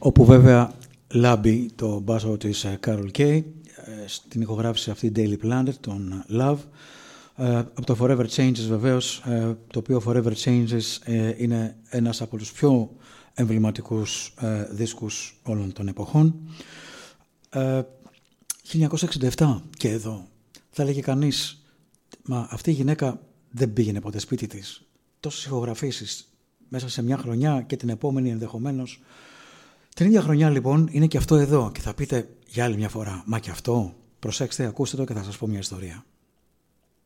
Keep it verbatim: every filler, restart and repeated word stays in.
όπου βέβαια λάμπει το μπάσο της Carol Kay στην ηχογράφηση αυτή Daily Planet, τον Love, από το Forever Changes βεβαίως, το οποίο Forever Changes είναι ένας από τους πιο εμβληματικούς δίσκους όλων των εποχών. χίλια εννιακόσια εξήντα επτά και εδώ θα έλεγε κανείς, μα αυτή η γυναίκα δεν πήγαινε ποτέ σπίτι της. Τόσες ηχογραφήσεις μέσα σε μια χρονιά και την επόμενη ενδεχομένως. Την ίδια χρονιά λοιπόν είναι και αυτό εδώ και θα πείτε για άλλη μια φορά, μα και αυτό, προσέξτε, ακούστε το και θα σας πω μια ιστορία.